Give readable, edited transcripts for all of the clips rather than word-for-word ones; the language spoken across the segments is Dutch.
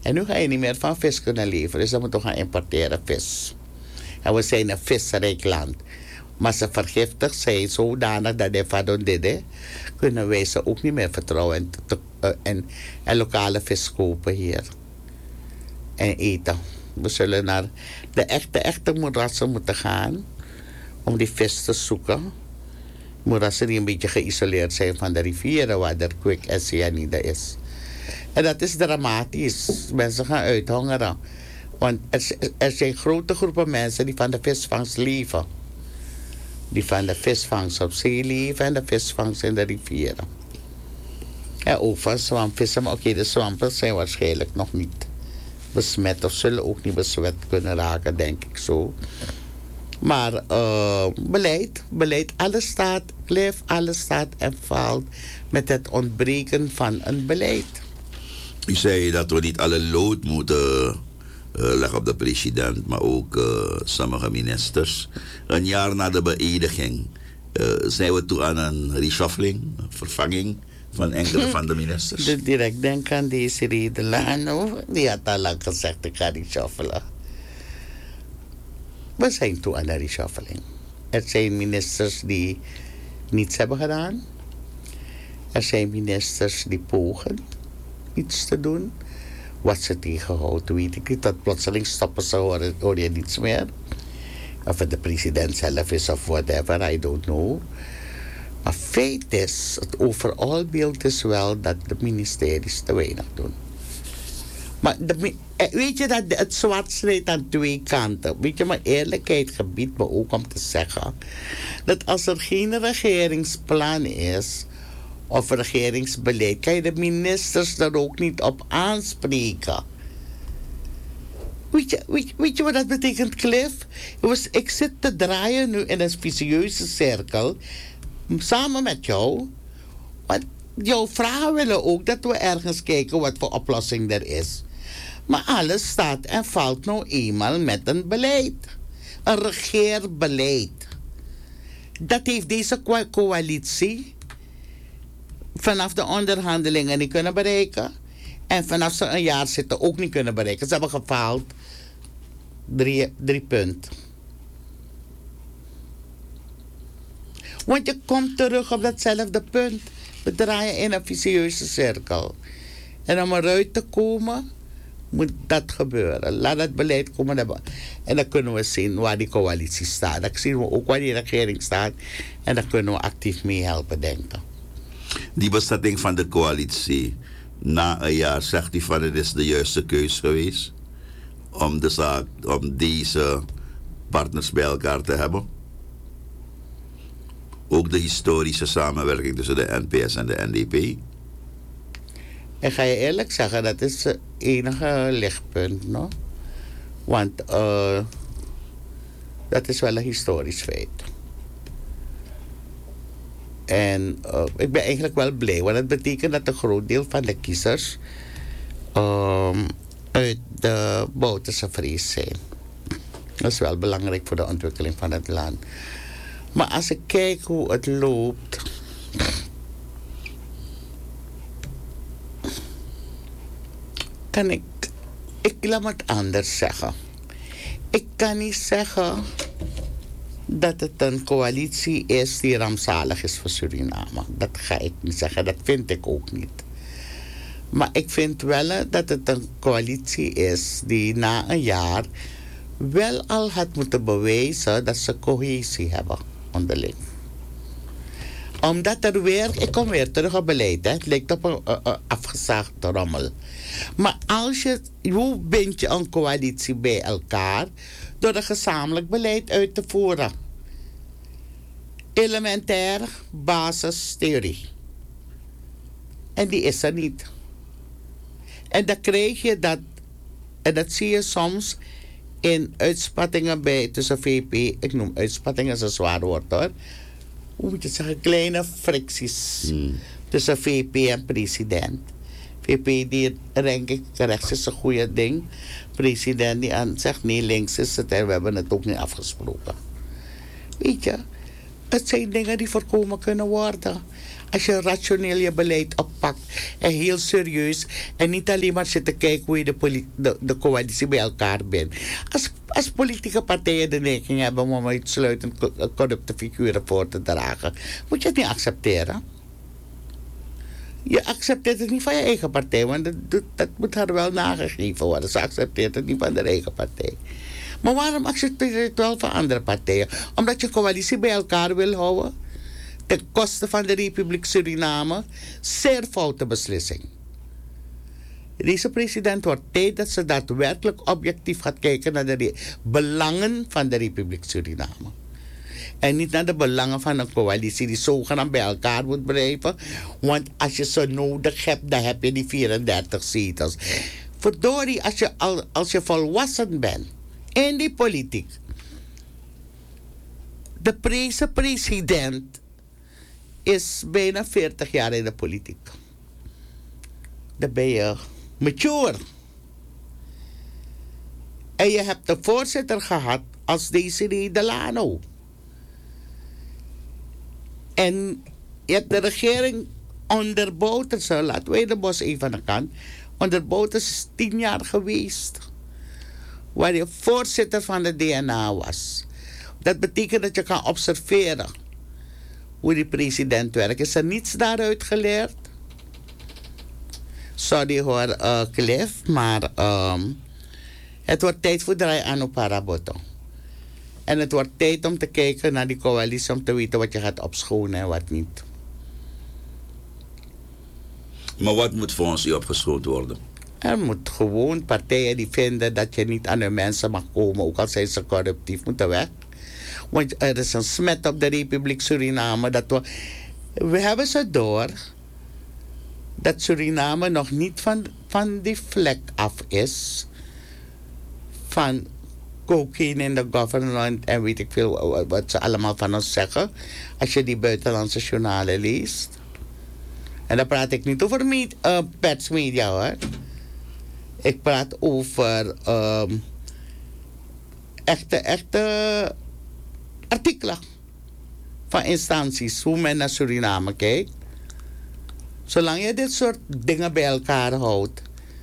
En nu ga je niet meer van vis kunnen leven. Dus dan moeten we gaan importeren vis. En we zijn een visrijk land. Maar ze vergiftigd zijn zodanig dat de van dit kunnen wij ze ook niet meer vertrouwen en lokale vis kopen hier. En eten. We zullen naar de echte moerassen moeten gaan om die vis te zoeken. Moerassen die een beetje geïsoleerd zijn van de rivieren waar er kwik en cyanide is. En dat is dramatisch. Mensen gaan uithongeren. Want er zijn grote groepen mensen die van de visvangst leven. Die van de visvangst op zee leven en de visvangst in de rivieren. En ook van zwampvissen, maar oké, de zwampen zijn waarschijnlijk nog niet besmet of zullen ook niet besmet kunnen raken, denk ik zo. Maar beleid, alles staat, alles staat en valt met het ontbreken van een beleid. U zei dat we niet alle lood moeten leggen op de president, maar ook sommige ministers. Een jaar na de beëdiging zijn we toe aan een reshuffling, vervanging van enkele van de ministers. Dus direct denk aan deze Delano, die had al lang gezegd ik ga reshuffelen. We zijn toe aan de reshuffling. Er zijn ministers die niets hebben gedaan. Er zijn ministers die pogen iets te doen. Wat ze tegenhoudt, weet ik niet. Dat plotseling stoppen ze, hoor je niets meer. Of het de president zelf is of whatever, I don't know. Maar feit is, het overal beeld is wel dat de ministeries te weinig doen. Maar weet je dat het zwart snijdt aan twee kanten. Weet je, maar eerlijkheid gebiedt me ook om te zeggen dat als er geen regeringsplan is of regeringsbeleid, kan je de ministers er ook niet op aanspreken. Weet je wat dat betekent, Cliff? Ik zit te draaien nu in een vicieuze cirkel samen met jou. Want jouw vragen willen ook dat we ergens kijken wat voor oplossing er is. Maar alles staat en valt nou eenmaal met een beleid. Een regeerbeleid. Dat heeft deze coalitie vanaf de onderhandelingen niet kunnen bereiken. En vanaf ze een jaar zitten ook niet kunnen bereiken. Ze hebben gefaald 3 punten. Want je komt terug op datzelfde punt. We draaien in een vicieuze cirkel. En om eruit te komen, moet dat gebeuren. Laat het beleid komen. En dan kunnen we zien waar die coalitie staat. Dan zien we ook waar die regering staat. En dan kunnen we actief mee helpen, denken. Die bestatting van de coalitie, na een jaar zegt u van het is de juiste keus geweest om deze partners bij elkaar te hebben. Ook de historische samenwerking tussen de NPS en de NDP. Ik ga je eerlijk zeggen, dat is het enige lichtpunt, no? Want dat is wel een historisch feit. En ik ben eigenlijk wel blij, want dat betekent dat een groot deel van de kiezers uit de Bouterse vrees zijn. Dat is wel belangrijk voor de ontwikkeling van het land. Maar als ik kijk hoe het loopt, kan ik laat me het anders zeggen. Ik kan niet zeggen dat het een coalitie is die rampzalig is voor Suriname. Dat ga ik niet zeggen, dat vind ik ook niet. Maar ik vind wel dat het een coalitie is die na een jaar wel al had moeten bewijzen dat ze cohesie hebben onderling. Omdat ik kom weer terug op beleid, hè. Het lijkt op een afgezaagde rommel. Maar hoe bind je een coalitie bij elkaar? Door een gezamenlijk beleid uit te voeren. Elementair basistheorie. En die is er niet. En dan krijg je dat, en dat zie je soms in uitspattingen tussen VP, ik noem uitspattingen, is een zwaar woord hoor. Hoe moet je het zeggen, kleine fricties tussen VP en president. VP die denk ik rechts is een goede ding. President die zegt nee, links is het en we hebben het ook niet afgesproken. Weet je, het zijn dingen die voorkomen kunnen worden. Als je rationeel je beleid oppakt en heel serieus en niet alleen maar zit te kijken hoe je de coalitie bij elkaar bent. Als politieke partijen de neiging hebben om uitsluitend corrupte figuren voor te dragen, moet je het niet accepteren. Je accepteert het niet van je eigen partij, want dat moet haar wel nagegeven worden. Ze accepteert het niet van de eigen partij. Maar waarom accepteer je het wel van andere partijen? Omdat je coalitie bij elkaar wil houden, ten koste van de Republiek Suriname. Zeer foute beslissing. Deze president wordt tijd dat ze daadwerkelijk objectief gaat kijken naar de belangen van de Republiek Suriname. En niet naar de belangen van een coalitie die zogenaamd bij elkaar moet blijven. Want als je ze nodig hebt, dan heb je die 34 zetels. Verdorie, als je volwassen bent in die politiek. De president is bijna 40 jaar in de politiek. Dan ben je mature. En je hebt de voorzitter gehad als Desiree Delano. En je hebt de regering onder Bouterse, laten we de bos even aan de kant. Onder Bouterse is 10 jaar geweest. Waar je voorzitter van de DNA was. Dat betekent dat je kan observeren hoe die president werkt. Is er niets daaruit geleerd? Sorry hoor, Cliff, maar het wordt tijd voor draai aan op Paraboto. En het wordt tijd om te kijken naar die coalitie, om te weten wat je gaat opschonen en wat niet. Maar wat moet volgens u opgeschoond worden? Er moet gewoon partijen die vinden dat je niet aan hun mensen mag komen, ook al zijn ze corruptief, moeten weg. Want er is een smet op de Republiek Suriname. We hebben ze door dat Suriname nog niet van die vlek af is. Van cocaine in de government en weet ik veel wat ze allemaal van ons zeggen. Als je die buitenlandse journalen leest. En dan praat ik niet over persmedia hoor. Ik praat over echte artikelen van instanties, hoe men naar Suriname kijkt. Zolang je dit soort dingen bij elkaar houdt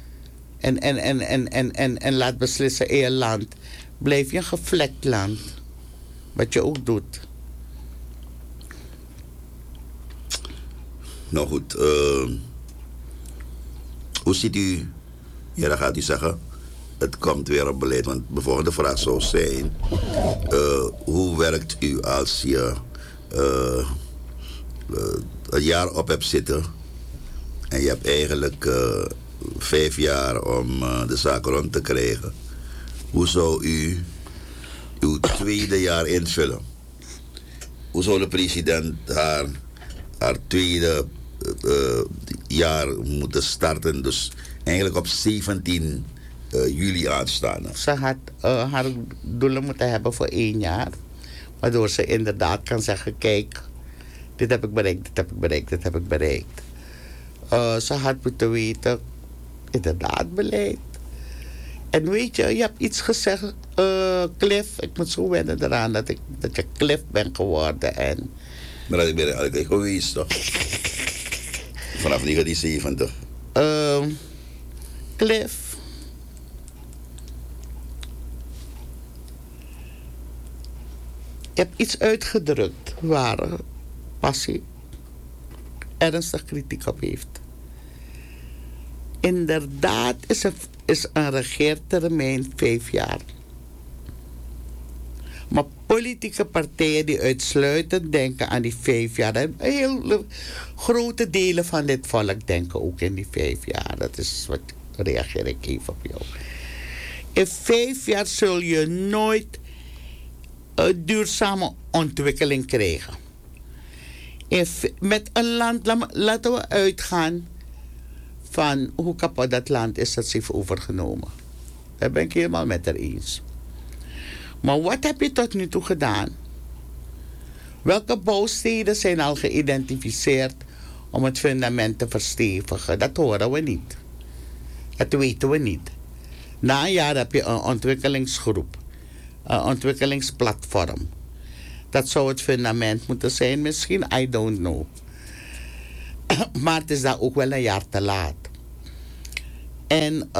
en laat beslissen in je land, blijf je een gevlekt land. Wat je ook doet. Nou goed, hoe ziet u, ja dan gaat u zeggen, het komt weer op beleid. Want de volgende vraag zou zijn, hoe werkt u als je een jaar op hebt zitten en je hebt eigenlijk 5 jaar om de zaak rond te krijgen. Hoe zou u uw tweede jaar invullen? Hoe zou de president haar tweede jaar moeten starten? Dus eigenlijk op 17 juli aanstaan. Ze had haar doelen moeten hebben voor 1 jaar. Waardoor ze inderdaad kan zeggen, kijk, dit heb ik bereikt, dit heb ik bereikt, dit heb ik bereikt. Ze had moeten weten, inderdaad beleid. En weet je hebt iets gezegd, Cliff, ik moet zo wennen eraan dat je Cliff bent geworden. En maar dat ik ben eigenlijk egoïst toch? Vanaf 1970. Cliff. Je hebt iets uitgedrukt waar Passie ernstig kritiek op heeft. Inderdaad is een regeertermijn 5 jaar. Maar politieke partijen die uitsluitend denken aan die 5 jaar. En heel grote delen van dit volk denken ook in die 5 jaar. Dat is wat reageer ik even op jou. In 5 jaar zul je nooit een duurzame ontwikkeling krijgen. Met een land, laten we uitgaan van hoe kapot dat land is dat ze heeft overgenomen. Daar ben ik helemaal met haar eens. Maar wat heb je tot nu toe gedaan? Welke bouwsteden zijn al geïdentificeerd om het fundament te verstevigen? Dat horen we niet. Dat weten we niet. Na een jaar heb je een ontwikkelingsgroep. Een ontwikkelingsplatform. Dat zou het fundament moeten zijn, misschien, I don't know. Maar het is dan ook wel een jaar te laat. En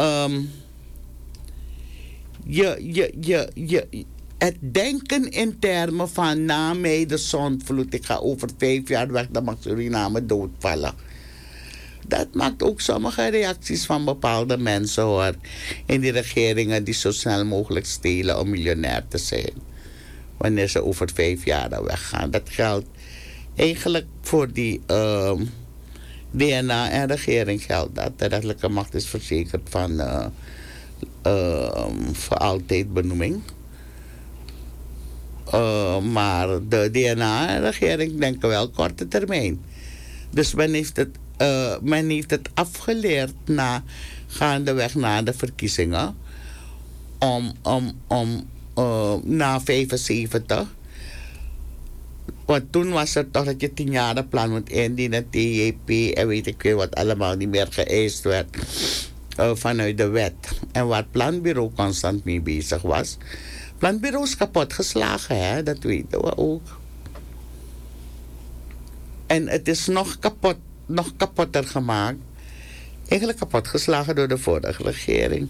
het denken in termen van na mij de zondvloed, ik ga over 5 jaar weg, dan mag Suriname doodvallen. Dat maakt ook sommige reacties van bepaalde mensen hoor. In die regeringen die zo snel mogelijk stelen om miljonair te zijn. Wanneer ze over 5 jaar weggaan. Dat geldt eigenlijk voor die DNA en regering geldt dat. De rechterlijke macht is verzekerd van voor altijd benoeming. Maar de DNA en regering denken wel korte termijn. Dus men heeft het afgeleerd gaandeweg na de verkiezingen. Om na 75. Want toen was er toch dat je 10-jarige plan moet indienen, TJP en weet ik veel wat allemaal niet meer geëist werd vanuit de wet. En waar het planbureau constant mee bezig was. Planbureau is kapot geslagen, hè? Dat weten we ook. En het is nog kapotter gemaakt. Eigenlijk kapot geslagen door de vorige regering.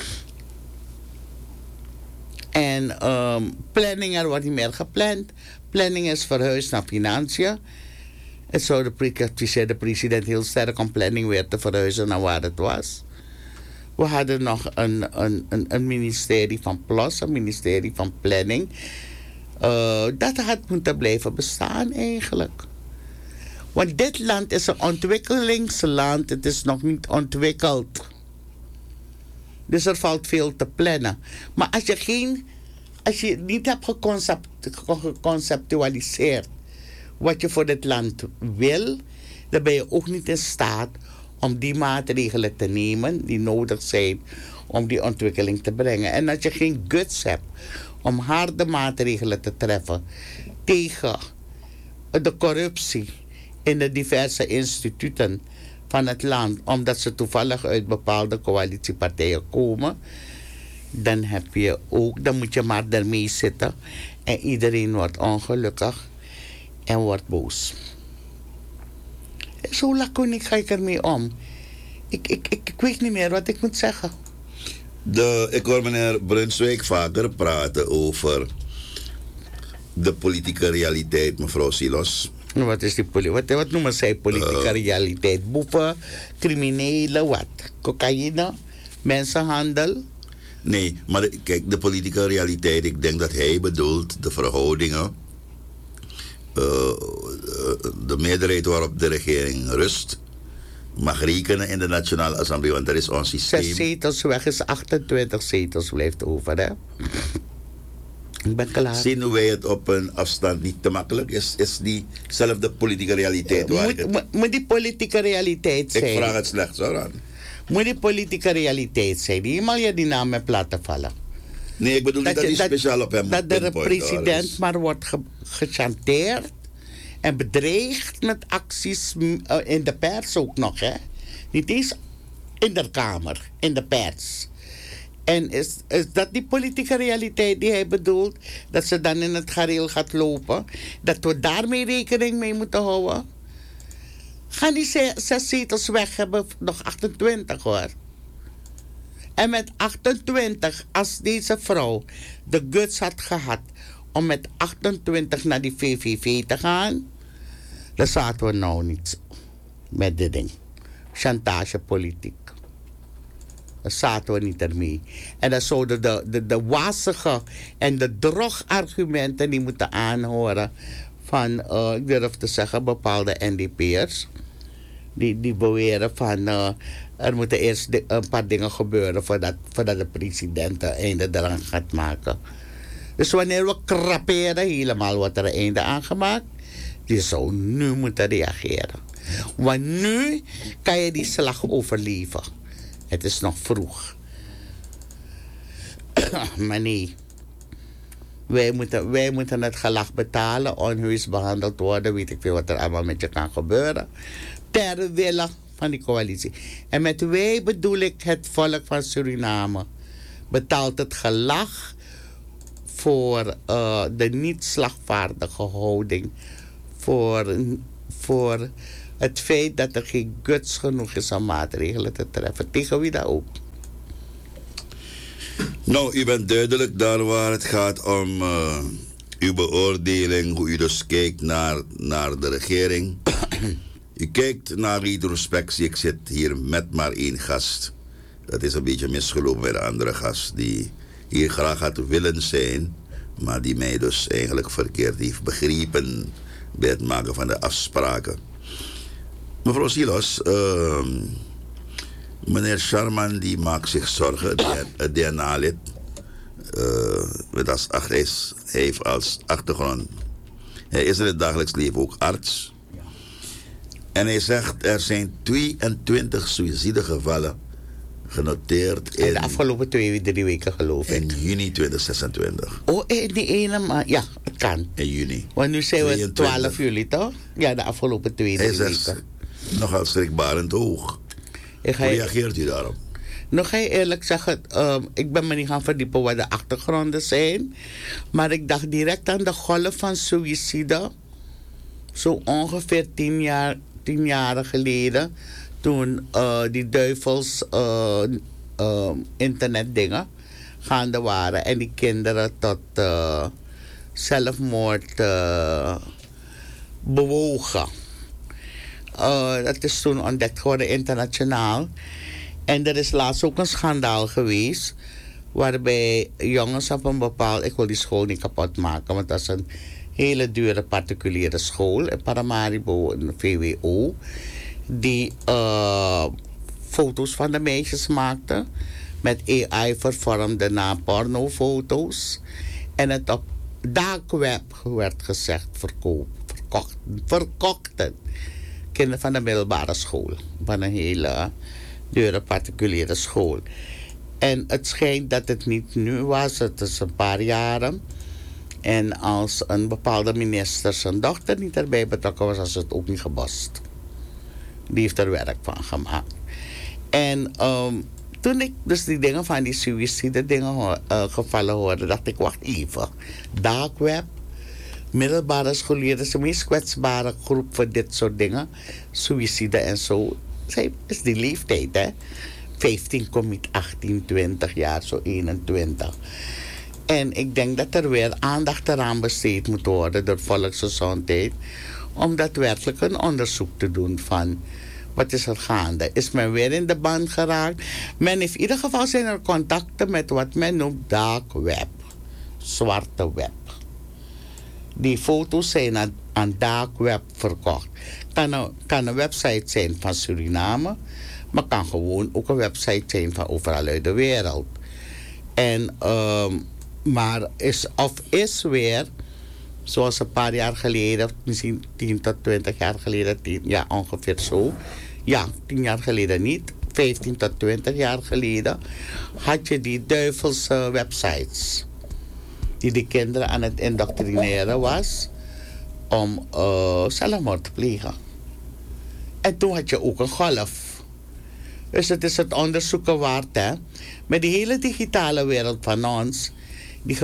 En planning, er wordt niet meer gepland. Planning is verhuisd naar financiën. Het zou de president heel sterk om planning weer te verhuizen naar waar het was. We hadden nog een ministerie van PLOS, een ministerie van planning. Dat had moeten blijven bestaan eigenlijk. Want dit land is een ontwikkelingsland. Het is nog niet ontwikkeld. Dus er valt veel te plannen. Maar als je niet hebt geconceptualiseerd wat je voor dit land wil, dan ben je ook niet in staat om die maatregelen te nemen die nodig zijn om die ontwikkeling te brengen. En als je geen guts hebt om harde maatregelen te treffen tegen de corruptie in de diverse instituten van het land, omdat ze toevallig uit bepaalde coalitiepartijen komen, dan moet je maar daarmee zitten en iedereen wordt ongelukkig en wordt boos. Zo laconiek ga ik ermee om. Ik weet niet meer wat ik moet zeggen. Ik hoor meneer Brunswijk vaker praten over de politieke realiteit, mevrouw Silos. Wat is wat noemen zij politieke realiteit? Boeven, criminelen, wat? Cocaïne, mensenhandel? Nee, maar kijk, de politieke realiteit, ik denk dat hij bedoelt de verhoudingen, de meerderheid waarop de regering rust, mag rekenen in de Nationale Assemblée, want er is ons systeem. 6 zetels weg is 28 zetels blijft over, hè? Ik ben klaar. Zien wij het op een afstand niet te makkelijk? Is diezelfde politieke realiteit waar moet die politieke realiteit zijn? Ik vraag het slechts hoor. Moet die politieke realiteit zijn? Eenmaal je die naam hebt laten vallen. Nee, ik bedoel niet dat hij speciaal op hem moet. Dat de president maar wordt gechanteerd en bedreigd met acties in de pers ook nog, hè? Niet eens in de Kamer, in de pers. En is dat die politieke realiteit die hij bedoelt? Dat ze dan in het gareel gaat lopen? Dat we daarmee rekening mee moeten houden? Gaan die 6 zetels weg hebben, nog 28 hoor. En met 28, als deze vrouw de guts had gehad om met 28 naar die VVV te gaan, dan zaten we nou niet met dit ding. Chantagepolitiek. Daar zaten we niet ermee. En dan zouden de wazige en de drogargumenten die moeten aanhoren van, ik durf te zeggen, bepaalde NDP'ers. Die beweren van, er moeten eerst een paar dingen gebeuren voordat de president een einde eraan gaat maken. Dus wanneer we kraperen, helemaal wordt er een einde aangemaakt. Die zou nu moeten reageren. Want nu kan je die slag overleven. Het is nog vroeg. Maar nee. Wij moeten het gelag betalen, onheus behandeld worden. Weet ik veel wat er allemaal met je kan gebeuren. Ter wille van die coalitie. En met wij bedoel ik het volk van Suriname. Betaalt het gelag voor de niet slagvaardige houding. Voor het feit dat er geen guts genoeg is om maatregelen te treffen. Tegen wie dat ook? Nou, u bent duidelijk daar waar het gaat om uw beoordeling, hoe u dus kijkt naar de regering. U kijkt naar retrospectie. Ik zit hier met maar één gast. Dat is een beetje misgelopen bij de andere gast die hier graag had willen zijn, maar die mij dus eigenlijk verkeerd heeft begrepen bij het maken van de afspraken. Mevrouw Silos, meneer Sharman die maakt zich zorgen, het DNA-lid. Hij heeft als achtergrond, hij is in het dagelijks leven ook arts. En hij zegt, er zijn 22 suïcidegevallen genoteerd in de afgelopen 2-3 weken, geloof ik. In juni 2026. Oh, in die ene maand. Ja, het kan. In juni. Want nu zijn we 12 juli, toch? Ja, de afgelopen 2-3 weken. Nogal schrikbarend hoog. Hoe reageert u daarop? Nog ga je eerlijk zeggen, ik ben me niet gaan verdiepen wat de achtergronden zijn. Maar ik dacht direct aan de golf van suïcide. Zo ongeveer 10 jaar geleden. Toen die duivels internetdingen gaande waren. En die kinderen tot zelfmoord bewogen. Dat is toen ontdekt geworden internationaal. En er is laatst ook een schandaal geweest. Waarbij jongens op een bepaald... Ik wil die school niet kapot maken. Want dat is een hele dure particuliere school. In Paramaribo, een VWO. Die foto's van de meisjes maakte. Met AI vervormde na pornofoto's. En het op dark web werd gezegd verkochten. Kinderen van de middelbare school. Van een hele dure particuliere school. En het schijnt dat het niet nu was. Het is een paar jaren. En als een bepaalde minister zijn dochter niet erbij betrokken was, was het ook niet gebost. Die heeft er werk van gemaakt. En toen ik dus die dingen van die suïcide dingen gevallen hoorde, dacht ik, wacht even. Dark web, middelbare scholieren, is de meest kwetsbare groep voor dit soort dingen. Suïcide en zo. Zij is die leeftijd, hè. 15, kom niet 18, 20 jaar, zo 21. En ik denk dat er weer aandacht eraan besteed moet worden door volksgezondheid. Om daadwerkelijk een onderzoek te doen van wat is er gaande. Is men weer in de band geraakt? Men heeft in ieder geval zijn er contacten met wat men noemt dark web. Zwarte web. Die foto's zijn aan dark web verkocht. Kan een website zijn van Suriname, maar kan gewoon ook een website zijn van overal uit de wereld. En, maar is weer, zoals een paar jaar geleden, misschien 10 tot 20 jaar geleden, ja ongeveer zo. Ja, 10 jaar geleden niet, 15 tot 20 jaar geleden, had je die duivelse websites. Die de kinderen aan het indoctrineren was om zelfmoord te plegen. En toen had je ook een golf. Dus het is het onderzoeken waard, hè. Met die hele digitale wereld van ons, die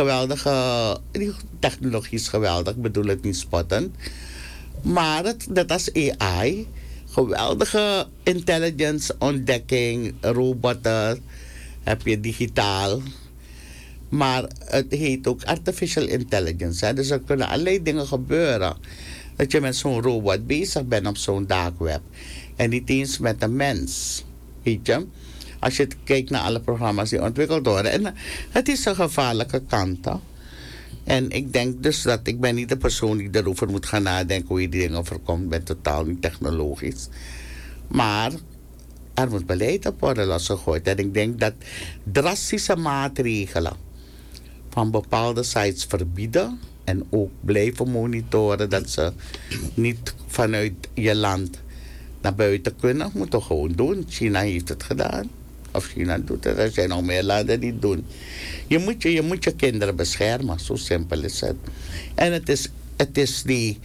technologie is geweldig, ik bedoel het niet spotten. Maar dat is AI, geweldige intelligence, ontdekking, robotten, heb je digitaal. Maar het heet ook artificial intelligence. Hè? Dus er kunnen allerlei dingen gebeuren. Dat je met zo'n robot bezig bent op zo'n dark web. En niet eens met een mens. Weet je? Als je kijkt naar alle programma's die ontwikkeld worden. En het is een gevaarlijke kant. Hè? En ik denk dus dat ik ben niet de persoon die erover moet gaan nadenken hoe je die dingen voorkomt. Ik ben totaal niet technologisch. Maar er moet beleid op worden losgegooid. En ik denk dat drastische maatregelen van bepaalde sites verbieden en ook blijven monitoren dat ze niet vanuit je land naar buiten kunnen, moeten gewoon doen. China heeft het gedaan. Of China doet het. Er zijn nog meer landen die het doen. Je moet je kinderen beschermen. Zo simpel is het. En het is die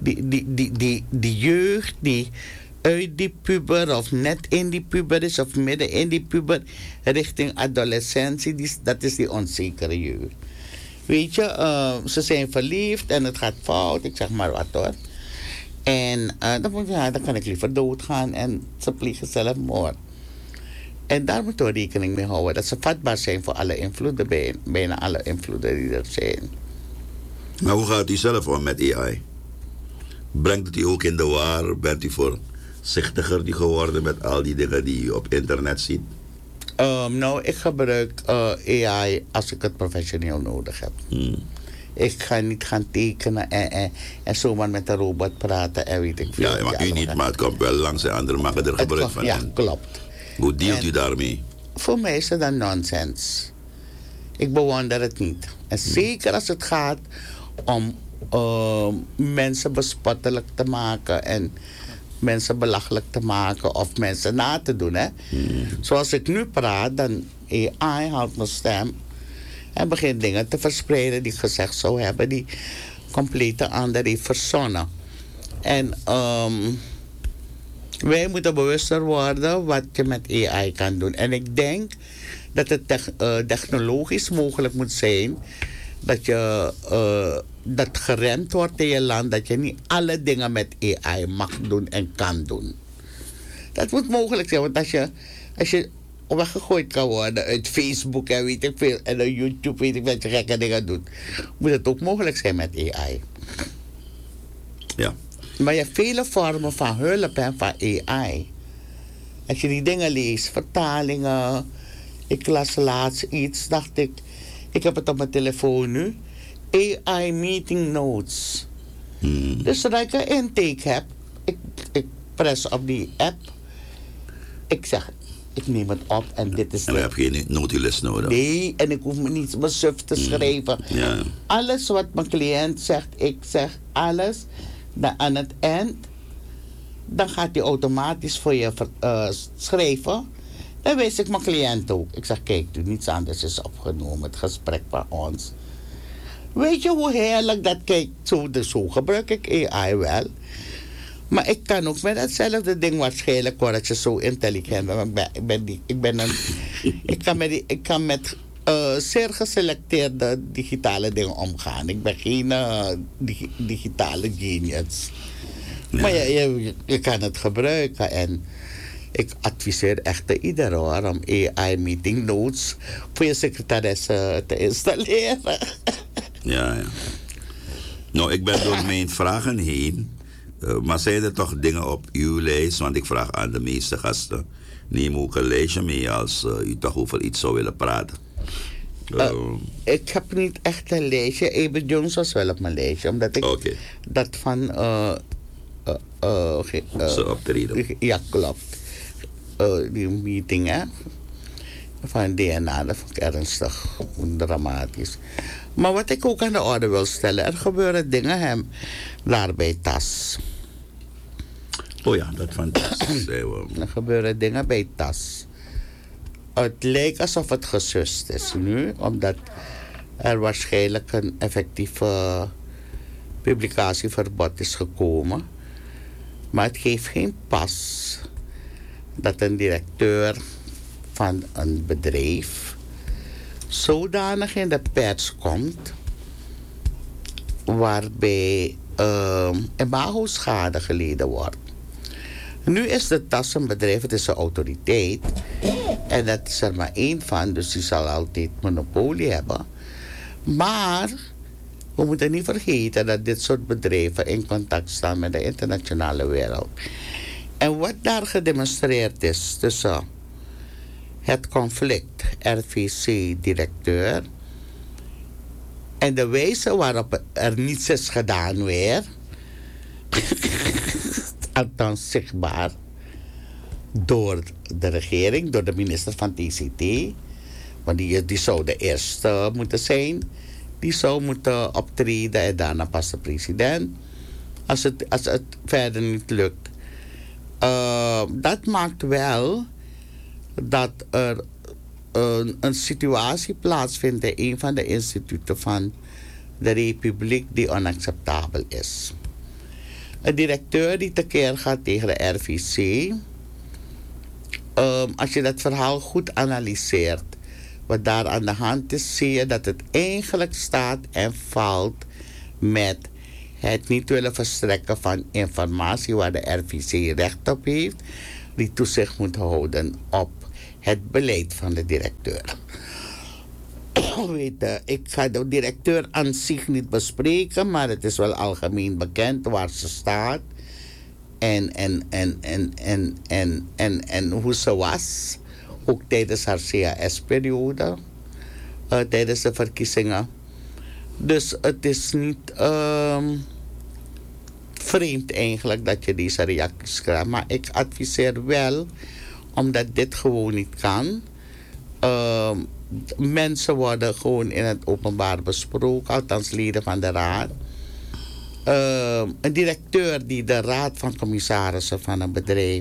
jeugd die uit die puber of net in die puber is of midden in die puber richting adolescentie, dat is die onzekere jeugd. Weet je, ze zijn verliefd en het gaat fout, ik zeg maar wat hoor. En dan kan ik liever doodgaan en ze plegen zelfmoord. En daar moeten we rekening mee houden. Dat ze vatbaar zijn voor alle invloeden, bijna alle invloeden die er zijn. Maar hoe gaat u zelf om met AI? Brengt het u ook in de war? Bent u voorzichtiger geworden met al die dingen die u op internet ziet? Nou, ik gebruik AI als ik het professioneel nodig heb. Ik ga niet gaan tekenen en zomaar met een robot praten en weet ik veel. Ja, maar u niet, maar het komt wel langs en anderen maken er gebruik van. Ja, klopt. Hoe dealt u daarmee? Voor mij is het dan nonsens. Ik bewonder het niet. En zeker als het gaat om mensen bespottelijk te maken en mensen belachelijk te maken of mensen na te doen. Hè? Zoals ik nu praat, dan AI haalt mijn stem en begint dingen te verspreiden die ik gezegd zou hebben, die complete ander heeft verzonnen. En wij moeten bewuster worden wat je met AI kan doen. En ik denk dat het technologisch mogelijk moet zijn dat je dat geremd wordt in je land, dat je niet alle dingen met AI mag doen en kan doen. Dat moet mogelijk zijn, want als je weggegooid kan worden uit Facebook en weet ik veel, en uit YouTube weet ik dat je gekke dingen doet, moet het ook mogelijk zijn met AI. Ja. Maar je hebt vele vormen van hulp en van AI. Als je die dingen leest, vertalingen. Ik las laatst iets, dacht ik heb het op mijn telefoon nu. AI meeting notes. Dus zodra ik een intake heb, ik press op die app. Ik zeg, ik neem het op en dit is. En dan heb je geen notulist nodig. Nee, en ik hoef me niet mijn suf te schrijven. Ja. Alles wat mijn cliënt zegt, ik zeg alles. Dan aan het eind, dan gaat hij automatisch voor je schrijven. Dan wijs ik mijn cliënt ook. Ik zeg, kijk, niets anders is opgenomen, het gesprek van ons. Weet je hoe heerlijk dat kijkt? Zo gebruik ik AI wel. Maar ik kan ook met hetzelfde ding waarschijnlijk, omdat je zo intelligent bent. Ik kan met zeer geselecteerde digitale dingen omgaan. Ik ben geen digitale genius. Ja. Maar je kan het gebruiken. En ik adviseer echt iedereen hoor, om AI meeting notes voor je secretaresse te installeren. Ja. Nou, ik ben door mijn vragen heen. Maar zijn er toch dingen op uw lijst? Want ik vraag aan de meeste gasten. Neem ook een lijstje mee als u toch over iets zou willen praten. Ik heb niet echt een lijstje. Eben Jones was wel op mijn lijstje. Omdat ik dat van... Ze optreden. Ja, klopt. Die meeting, hè. Van DNA, dat vond ik ernstig. Dramatisch. Maar wat ik ook aan de orde wil stellen. Er gebeuren dingen daar bij TAS. Oh ja, dat fantastisch. Er gebeuren dingen bij TAS. Het lijkt alsof het gesust is nu, omdat er waarschijnlijk een effectieve publicatieverbod is gekomen. Maar het geeft geen pas dat een directeur van een bedrijf zodanig in de pers komt waarbij imago-schade geleden wordt. Nu is de TAS een bedrijf, het is een autoriteit. En dat is er maar één van, dus die zal altijd monopolie hebben. Maar we moeten niet vergeten dat dit soort bedrijven in contact staan met de internationale wereld. En wat daar gedemonstreerd is tussen het conflict RVC-directeur en de wijze waarop er niets is gedaan weer, althans zichtbaar, door de regering, door de minister van TCT, want die zou de eerste moeten zijn, die zou moeten optreden en daarna pas de president, als het verder niet lukt. Dat maakt wel dat er een situatie plaatsvindt in een van de instituten van de Republiek die onacceptabel is. Een directeur die tekeer gaat tegen de RVC. Als je dat verhaal goed analyseert, wat daar aan de hand is, zie je dat het eigenlijk staat en valt met het niet willen verstrekken van informatie waar de RVC recht op heeft, die toezicht moet houden op het beleid van de directeur. Ik ga de directeur aan zich niet bespreken, maar het is wel algemeen bekend waar ze staat en hoe ze was, ook tijdens haar CAS-periode, tijdens de verkiezingen. Dus het is niet vreemd eigenlijk dat je deze reacties krijgt. Maar ik adviseer wel, omdat dit gewoon niet kan. Mensen worden gewoon in het openbaar besproken, althans leden van de raad. Een directeur die de raad van commissarissen van een bedrijf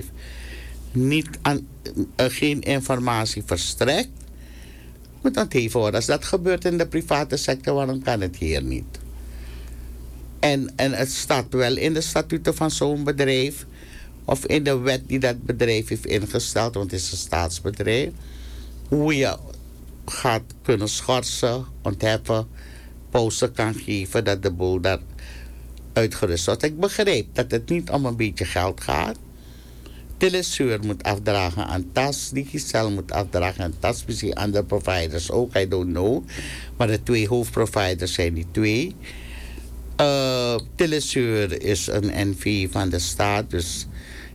geen informatie verstrekt, moet dat even worden. Als dat gebeurt in de private sector, waarom kan het hier niet? En het staat wel in de statuten van zo'n bedrijf, of in de wet die dat bedrijf heeft ingesteld, want het is een staatsbedrijf, hoe je gaat kunnen schorsen, ontheffen, pauze kan geven, dat de boel daar uitgerust wordt. Ik begrijp dat het niet om een beetje geld gaat. Telesur moet afdragen aan TAS, Digicel moet afdragen aan TAS, misschien andere providers ook, I don't know. Maar de 2 hoofdproviders zijn die 2. Telesur is een NV van de staat, dus